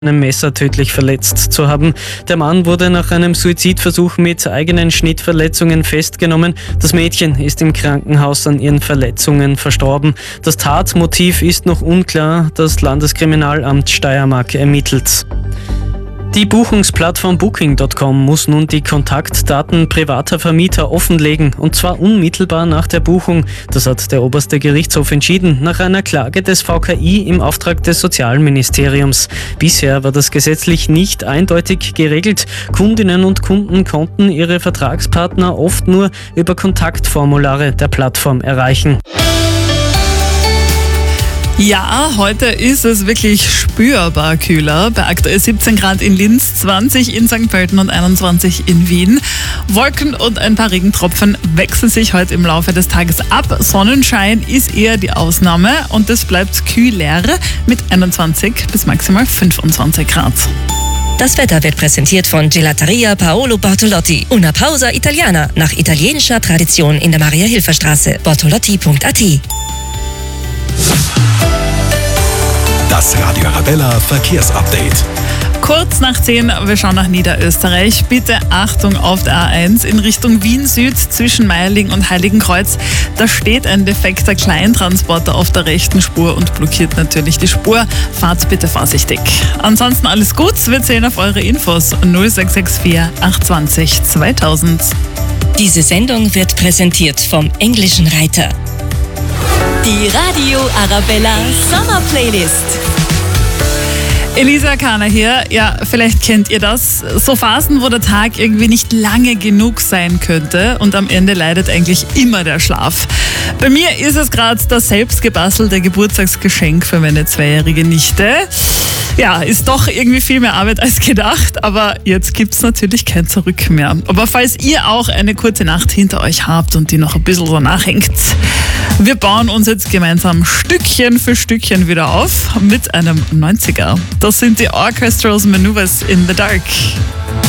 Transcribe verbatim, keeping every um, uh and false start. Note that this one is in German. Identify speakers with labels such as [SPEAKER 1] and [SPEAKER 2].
[SPEAKER 1] einem Messer tödlich verletzt zu haben. Der Mann wurde nach einem Suizidversuch mit eigenen Schnittverletzungen festgenommen. Das Mädchen ist im Krankenhaus an ihren Verletzungen verstorben. Das Tatmotiv ist noch unklar. Das Landeskriminalamt Steiermark ermittelt. Die Buchungsplattform Booking Punkt com muss nun die Kontaktdaten privater Vermieter offenlegen, und zwar unmittelbar nach der Buchung. Das hat der oberste Gerichtshof entschieden, nach einer Klage des V K I im Auftrag des Sozialministeriums. Bisher war das gesetzlich nicht eindeutig geregelt. Kundinnen und Kunden konnten ihre Vertragspartner oft nur über Kontaktformulare der Plattform erreichen.
[SPEAKER 2] Ja, heute ist es wirklich spürbar kühler. Bei aktuell siebzehn Grad in Linz, zwanzig in Sankt Pölten und einundzwanzig in Wien. Wolken und ein paar Regentropfen wechseln sich heute im Laufe des Tages ab. Sonnenschein ist eher die Ausnahme und es bleibt kühler mit einundzwanzig bis maximal fünfundzwanzig Grad.
[SPEAKER 3] Das Wetter wird präsentiert von Gelateria Paolo Bortolotti. Una pausa italiana nach italienischer Tradition in der Maria-Hilfer-Straße. bortolotti punkt a t.
[SPEAKER 4] Das Radio Arabella Verkehrsupdate.
[SPEAKER 2] Kurz nach zehn, wir schauen nach Niederösterreich. Bitte Achtung auf der A eins in Richtung Wien Süd zwischen Meierling und Heiligenkreuz. Da steht ein defekter Kleintransporter auf der rechten Spur und blockiert natürlich die Spur. Fahrt bitte vorsichtig. Ansonsten alles gut. Wir zählen auf eure Infos null sechs sechs vier acht zwei null zweitausend.
[SPEAKER 3] Diese Sendung wird präsentiert vom Englischen Reiter.
[SPEAKER 5] Die Radio Arabella Sommer Playlist.
[SPEAKER 2] Elisa Kahner hier. Ja, vielleicht kennt ihr das. So Phasen, wo der Tag irgendwie nicht lange genug sein könnte und am Ende leidet eigentlich immer der Schlaf. Bei mir ist es gerade das selbstgebastelte Geburtstagsgeschenk für meine zweijährige Nichte. Ja, ist doch irgendwie viel mehr Arbeit als gedacht, aber jetzt gibt's natürlich kein Zurück mehr. Aber falls ihr auch eine kurze Nacht hinter euch habt und die noch ein bisschen so nachhängt, wir bauen uns jetzt gemeinsam Stückchen für Stückchen wieder auf mit einem neunziger. Das sind die Orchestrals Maneuvers in the Dark.